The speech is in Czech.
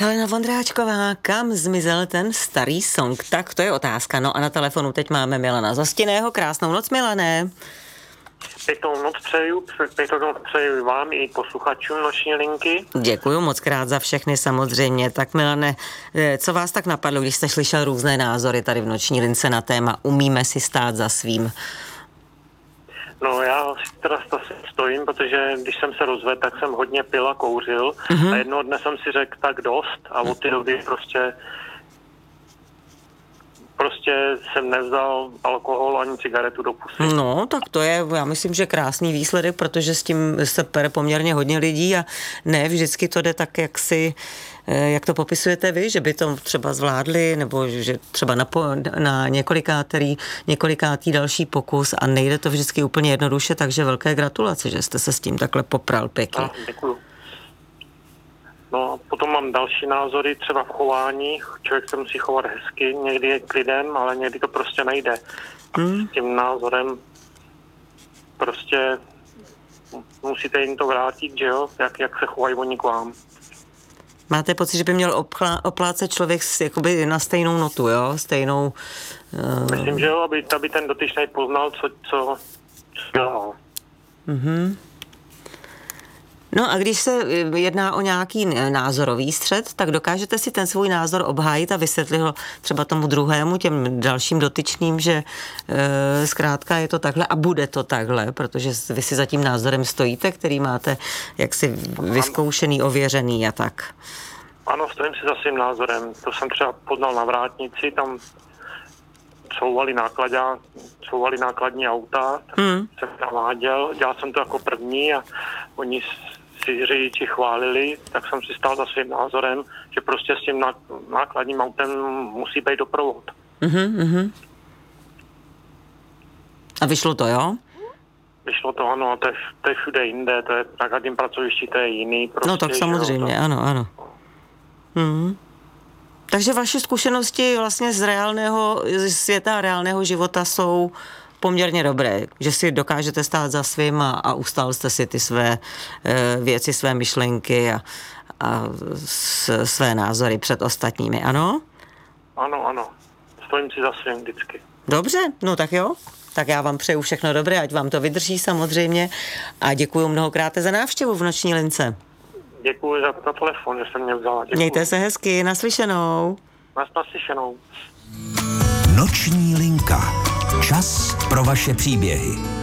Helena Vondráčková, kam zmizel ten starý song? Tak to je otázka. No a na telefonu teď máme Milana Zostinného. Krásnou noc, Milané. Pěknou noc přeju vám i posluchačům Noční linky. Děkuju moc krát za všechny samozřejmě. Tak Milane, co vás tak napadlo, když jste slyšel různé názory tady v Noční lince na téma Umíme si stát za svým? No já si teda stojím, protože když jsem se rozvedl, tak jsem hodně pil a kouřil a jednoho dne jsem si řekl tak dost a od té doby prostě jsem nevzal alkohol ani cigaretu do pusy. No, tak to je, já myslím, že krásný výsledek, protože s tím se pere poměrně hodně lidí a ne vždycky to jde tak, jak to popisujete vy, že by to třeba zvládli, nebo že třeba na několikátý další pokus a nejde to vždycky úplně jednoduše, takže velké gratulace, že jste se s tím takhle popral pěkně. Děkuju. No a potom mám další názory, třeba v chování. Člověk se musí chovat hezky, někdy je k lidem, ale někdy to prostě nejde. S tím názorem prostě musíte jim to vrátit, že jo, jak se chovají oni k vám. Máte pocit, že by měl oplácet člověk jakoby na stejnou notu, jo? Stejnou... Myslím, že jo, aby ten dotyčnej poznal, co dělal. No a když se jedná o nějaký názorový střet, tak dokážete si ten svůj názor obhájit a vysvětlit ho třeba tomu druhému, těm dalším dotyčným, že zkrátka je to takhle a bude to takhle, protože vy si za tím názorem stojíte, který máte jaksi vyzkoušený, ověřený a tak. Ano, stojím si za svým názorem. To jsem třeba poznal na vrátnici, tam couvali nákladní auta, jsem naváděl, dělal jsem to jako první a oni si řidiči chválili, tak jsem si stál za svým názorem, že prostě s tím nákladním autem musí být doprovod. A vyšlo to, jo? Vyšlo to, ano, to je všude jinde, to je na každém pracovišti, to je jiný. Prostě, no tak samozřejmě, ano. Takže vaše zkušenosti vlastně z reálného světa a reálného života jsou poměrně dobré, že si dokážete stát za svým a ustál jste si ty své věci, své myšlenky a své názory před ostatními, ano? Ano. Stojím si za svým vždycky. Dobře, no tak jo. Tak já vám přeju všechno dobré, ať vám to vydrží samozřejmě a děkuji mnohokrát za návštěvu v Noční lince. Děkuji za telefon, že jsem mě vzala. Děkuji. Mějte se hezky, naslyšenou. Naslyšenou. Noční linka. Čas pro vaše příběhy.